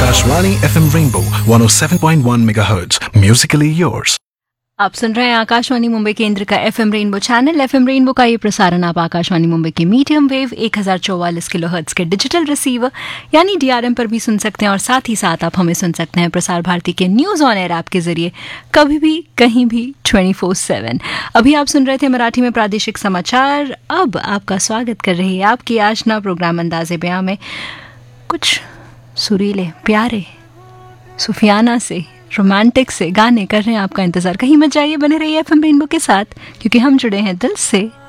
Akashvani FM Rainbow 107.1 MHz. Musically yours. आप सुन रहे हैं आकाशवाणी मुंबई केंद्र का FM rainbow channel. FM rainbow का ये प्रसारण आप आकाशवाणी मुंबई के मीडियम वेव 1044 किलोहर्ट्ज के डिजिटल रिसीवर यानी डीआरएम पर भी सुन सकते हैं, और साथ ही साथ आप हमें सुन सकते हैं प्रसार भारती के न्यूज़ ऑन एयर ऐप के जरिए कभी भी कहीं भी 24/7। अभी आप सुन रहे थे मराठी में प्रादेशिक समाचार। अब आपका स्वागत कर रही है आपकी आशना प्रोग्राम अंदाज़े बयां में कुछ सुरीले प्यारे सूफियाना से रोमांटिक से गाने कर रहे हैं आपका इंतजार। कहीं मत जाइए, बने रहिए एफएम रेनबो के साथ, क्योंकि हम जुड़े हैं दिल से